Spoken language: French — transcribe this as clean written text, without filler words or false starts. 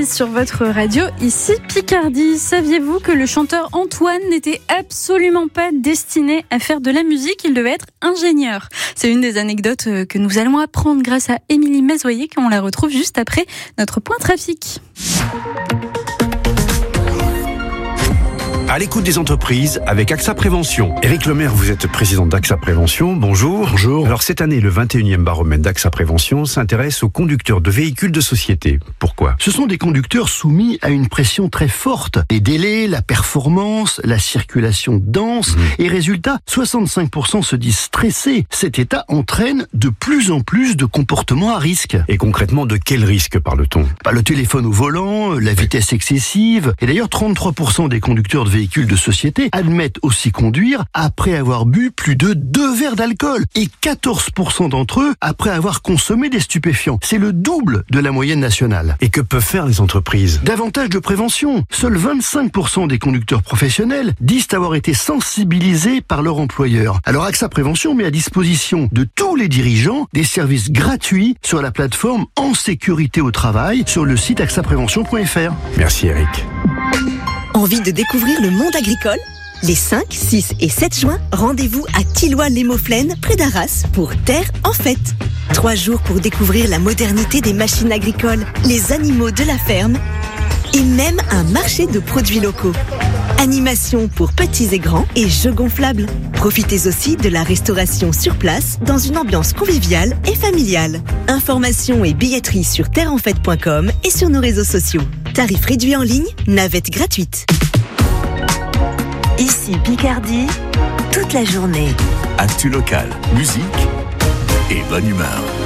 Picardie sur votre radio, ici Picardie. Saviez-vous que le chanteur Antoine n'était absolument pas destiné à faire de la musique, il devait être ingénieur. C'est une des anecdotes que nous allons apprendre grâce à Émilie Mazoyer, qu'on la retrouve juste après notre point trafic. À l'écoute des entreprises avec AXA Prévention. Éric Lemaire, vous êtes président d'AXA Prévention. Bonjour. Bonjour. Alors cette année, le 21e baromètre d'AXA Prévention s'intéresse aux conducteurs de véhicules de société. Pourquoi ? Ce sont des conducteurs soumis à une pression très forte. Les délais, la performance, la circulation dense. Et résultat, 65% se disent stressés. Cet état entraîne de plus en plus de comportements à risque. Et concrètement, de quel risque parle-t-on ? Le téléphone au volant, la vitesse excessive. Et d'ailleurs, 33% des conducteurs de véhicules de société admettent aussi conduire après avoir bu plus de 2 verres d'alcool et 14% d'entre eux après avoir consommé des stupéfiants. C'est le double de la moyenne nationale. Et que peuvent faire les entreprises ? Davantage de prévention. Seuls 25% des conducteurs professionnels disent avoir été sensibilisés par leur employeur. Alors AXA Prévention met à disposition de tous les dirigeants des services gratuits sur la plateforme En Sécurité au Travail sur le site axaprévention.fr. Merci Éric. Envie de découvrir le monde agricole ? Les 5, 6 et 7 juin, rendez-vous à Tilloy-les-Mauflaines, près d'Arras, pour Terre en fête. 3 jours pour découvrir la modernité des machines agricoles, les animaux de la ferme et même un marché de produits locaux. Animation pour petits et grands et jeux gonflables. Profitez aussi de la restauration sur place dans une ambiance conviviale et familiale. Informations et billetterie sur terreenfête.com et sur nos réseaux sociaux. Tarifs réduits en ligne, navette gratuite. Ici Picardie, toute la journée. Actu local, musique et bonne humeur.